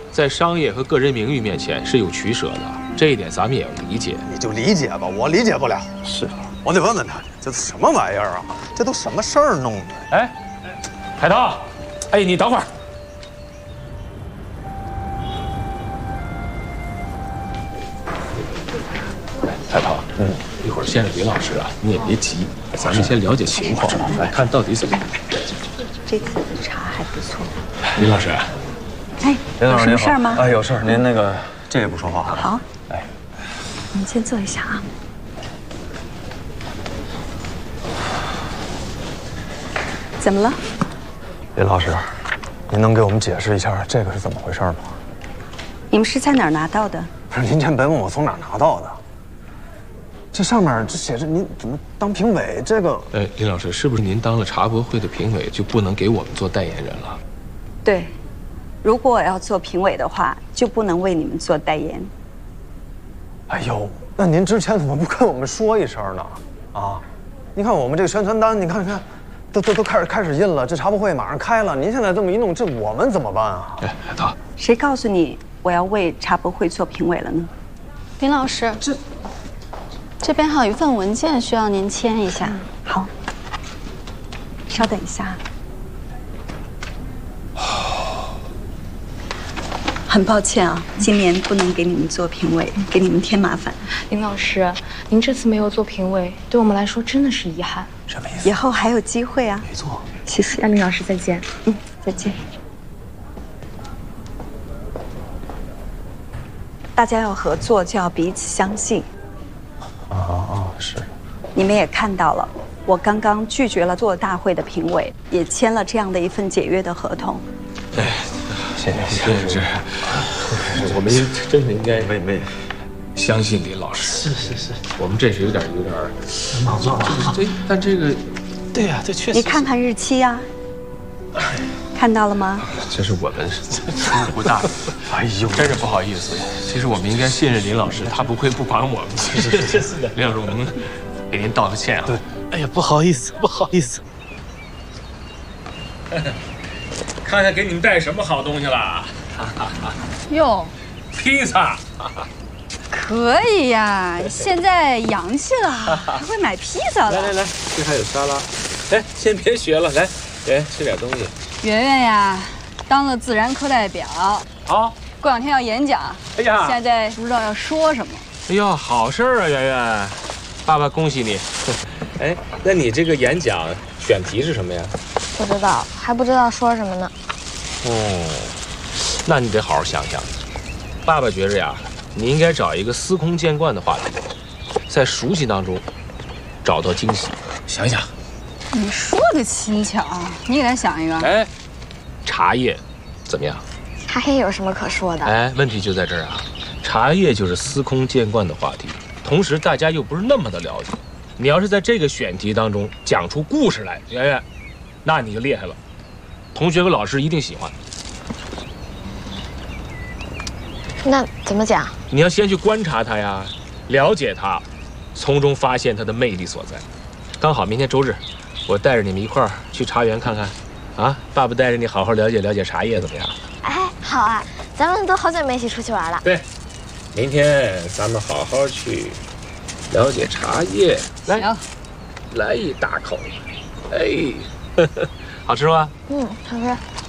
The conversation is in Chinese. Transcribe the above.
在商业和个人名誉面前是有取舍的，这一点咱们也要理解。 你就理解吧，我理解不了。 是， 我得问问他，这什么玩意儿啊？这都什么事儿弄的？ 哎，海涛，哎，你等会儿。海涛，一会儿见了林老师啊，你也别急，咱们先了解情况，来看到底怎么样。 这次的茶还不错。 林老师， 哎，有什么事儿吗？ 哎，有事儿，您那个这也不说话。 好， 哎， 我们先坐一下啊。怎么了？ 林老师，您能给我们解释一下这个是怎么回事吗？ 你们是在哪儿拿到的？ 不是，您先别问我从哪儿拿到的。这上面这写着您怎么当评委，这个…… 哎，林老师，是不是您当了茶博会的评委就不能给我们做代言人了？ 对，如果我要做评委的话，就不能为你们做代言。 哎呦，那您之前怎么不跟我们说一声呢？啊，你看我们这个宣传单，你看，都开始印了，这茶博会马上开了，您现在这么一弄，这我们怎么办啊？ 哎，海涛， 谁告诉你我要为茶博会做评委了呢？ 林老师，这边还有一份文件需要您签一下。 好，稍等一下。很抱歉啊，今年不能给你们做评委，给你们添麻烦。 林老师，您这次没有做评委，对我们来说真的是遗憾。 什么意思？ 以后还有机会啊。 没错。 谢谢。 那林老师再见。 再见。大家要合作，就要彼此相信。 是。 你们也看到了，我刚刚拒绝了做大会的评委，也签了这样的一份解约的合同。 哎， 谢谢。 我们真的应该没相信林老师。 是， 我们这是有点莽撞啊。 但这个， 对呀，这确实。 你看看日期呀，看到了吗？ 这是我们疏忽大意。 哎呦， 真是不好意思。其实我们应该信任林老师，他不会不管我们。 是的。 林老师，我们给您道个歉啊。 对。哎呀，不好意思。 看看给你们带什么好东西了。 哟， 披萨。 可以呀，现在洋气了，还会买披萨了。 来，这还有沙拉。哎，先别学了，来吃点东西。 圆圆呀，当了自然课代表， 好， 过两天要演讲。 哎呀， 现在不知道要说什么。 哎呦，好事儿啊，圆圆，爸爸恭喜你。哎，那你这个演讲选题是什么呀？ 不知道，还不知道说什么呢。 那你得好好想想。爸爸觉着呀，你应该找一个司空见惯的话题，在熟悉当中找到惊喜。想想。 你说的轻巧，你给他想一个。 哎，茶叶怎么样？ 茶叶有什么可说的？ 哎，问题就在这儿啊，茶叶就是司空见惯的话题，同时大家又不是那么的了解。你要是在这个选题当中讲出故事来，圆圆，那你就厉害了，同学和老师一定喜欢。 那怎么讲？ 你要先去观察他呀，了解他，从中发现他的魅力所在。刚好明天周日，我带着你们一块儿去茶园看看，啊，爸爸带着你好好了解了解茶叶怎么样？ 哎，好啊，咱们都好久没一起出去玩了。 对，明天咱们好好去了解茶叶。来一大口，哎，好吃吗？ 好吃。